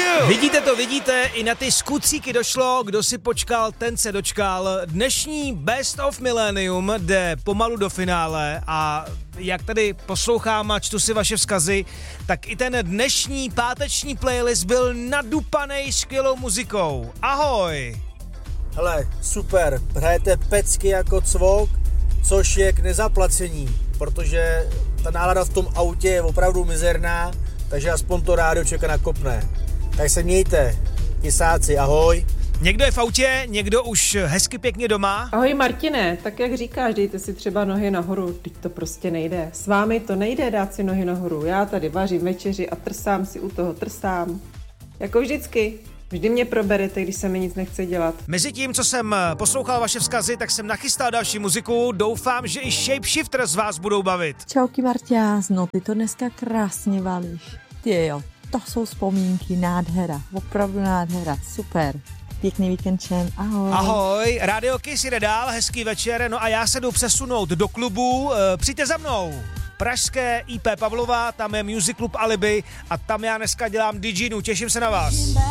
you! Vidíte, i na ty skutříky došlo, kdo si počkal, ten se dočkal. Dnešní Best of Millennium jde pomalu do finále a jak tady poslouchám a čtu si vaše vzkazy, tak i ten dnešní páteční playlist byl nadupanej skvělou muzikou. Ahoj! Hele, super, hrajete pecky jako cvok, což je k nezaplacení, protože ta nálada v tom autě je opravdu mizerná, takže aspoň to rádio člověka nakopne. Tak se mějte, tisáci, ahoj. Někdo je v autě, někdo už hezky pěkně doma. Ahoj Martine, tak jak říkáš, dejte si třeba nohy nahoru, teď to prostě nejde. S vámi to nejde dát si nohy nahoru, já tady vařím večeři a trsám si u toho, trsám. Jako vždycky. Vždy mě proberete, když se mi nic nechce dělat. Mezi tím, co jsem poslouchal vaše vzkazy, tak jsem nachystal další muziku. Doufám, že i Shapeshifter z vás budou bavit. Čauky Marťázno, ty to dneska krásně valíš. Ty jo, to jsou vzpomínky, nádhera, opravdu nádhera, super. Pěkný víkend všem, ahoj. Ahoj, Radio Kiss jde dál, hezký večer, no a já se jdu přesunout do klubu, přijďte za mnou. Pražské IP Pavlova, tam je Music Club Alibi a tam já dneska dělám DJnu, těším se na vás.